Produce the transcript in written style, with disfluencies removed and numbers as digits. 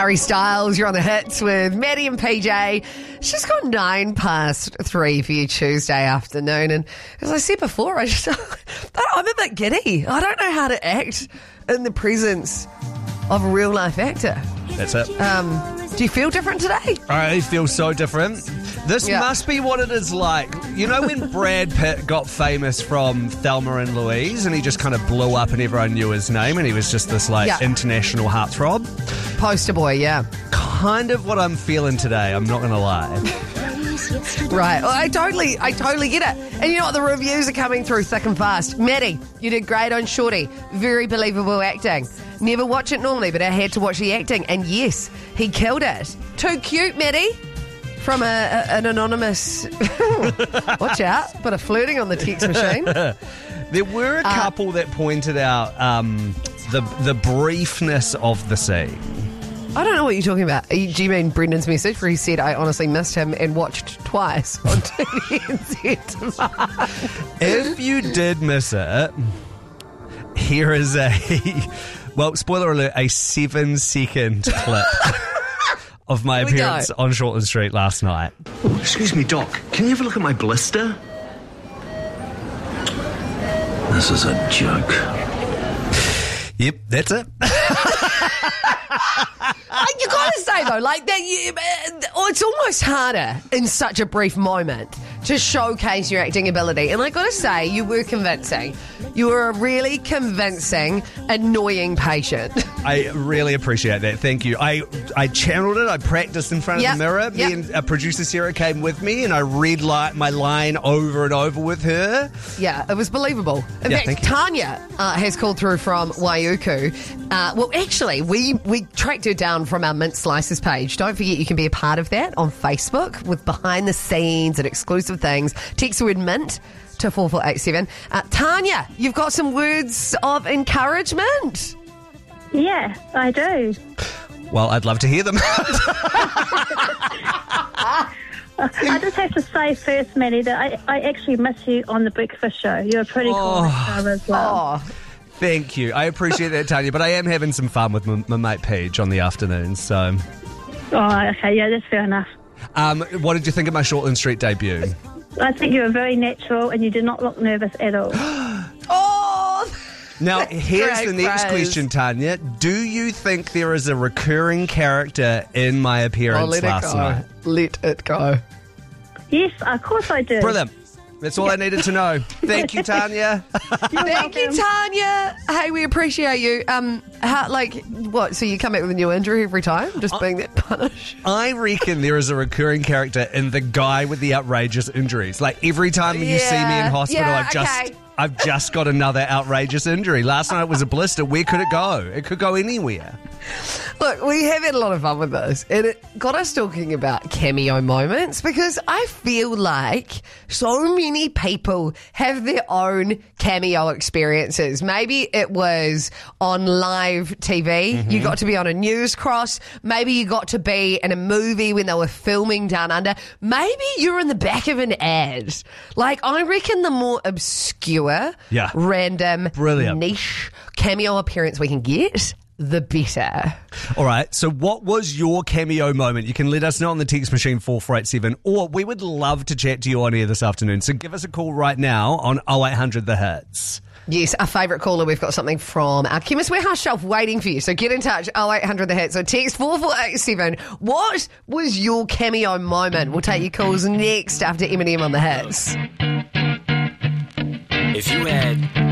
Harry Styles, you're on the hits with Maddie and PJ. It's just gone 3:09 for you Tuesday afternoon. And as I said before, I'm a bit giddy. I don't know how to act in the presence of a real life actor. That's it. Do you feel different today? I feel so different. This must be what it is like. You know when Brad Pitt got famous from Thelma and Louise and he just kind of blew up and everyone knew his name and he was just this international heartthrob? Poster boy, yeah. Kind of what I'm feeling today, I'm not going to lie. Right. Well, I totally get it. And you know what? The reviews are coming through thick and fast. Maddie, you did great on Shorty. Very believable acting. Never watch it normally, but I had to watch the acting. And yes, he killed it. Too cute, Maddie. From an anonymous... Watch out. Bit of flirting on the text machine. There were a couple that pointed out the briefness of the scene. I don't know what you're talking about. Do you mean Brendan's message where he said, I honestly missed him and watched twice on TVNZ? If you did miss it, here is well, spoiler alert, a 7-second clip of my appearance on Shortland Street last night. Oh, excuse me, Doc. Can you have a look at my blister? This is a joke. Yep, that's it. You gotta say though, like that, it's almost harder in such a brief moment to showcase your acting ability. And I gotta say, you were convincing. You were a really convincing, annoying patient. I really appreciate that. Thank you. I channeled it. I practiced in front of the mirror. Me and producer Sarah came with me, and I read my line over and over with her. Yeah, it was believable. In fact, Tanya has called through from Waiuku. Well, actually, we tracked her down from our Mint Slices page. Don't forget you can be a part of that on Facebook with behind the scenes and exclusive things. Text the word Mint to 4487. Tanya, you've got some words of encouragement. Yeah, I do. Well, I'd love to hear them. I just have to say first, Maddie, that I actually miss you on the breakfast show. You're a pretty cool star as well. Thank you. I appreciate that, Tanya, but I am having some fun with my mate Paige on the afternoon, so... Oh, okay, yeah, that's fair enough. What did you think of my Shortland Street debut? I think you were very natural and you did not look nervous at all. Now, here's the next question, Tanya. Do you think there is a recurring character in my appearance last night? Let it go. Yes, of course I do. Brilliant. That's all I needed to know. Thank you, Tanya. Thank you, Tanya. Hey, we appreciate you. So you come back with a new injury every time? Just being that punish? I reckon there is a recurring character in the guy with the outrageous injuries. Like every time you see me in hospital, I've just got another outrageous injury. Last night was a blister. Where could it go? It could go anywhere. Look, we have had a lot of fun with this, and it got us talking about cameo moments because I feel like so many people have their own cameo experiences. Maybe it was on live TV. Mm-hmm. You got to be on a news cross. Maybe you got to be in a movie when they were filming Down Under. Maybe you're in the back of an ad. Like, I reckon the more obscure, random, niche cameo appearance we can get, the better. All right, so what was your cameo moment? You can let us know on the text machine 4487, or we would love to chat to you on air this afternoon. So give us a call right now on 0800 The Hits. Yes, our favourite caller. We've got something from our Chemist Warehouse shelf waiting for you. So get in touch, 0800 The Hits. So text 4487. What was your cameo moment? We'll take your calls next after Eminem on The Hits. If you had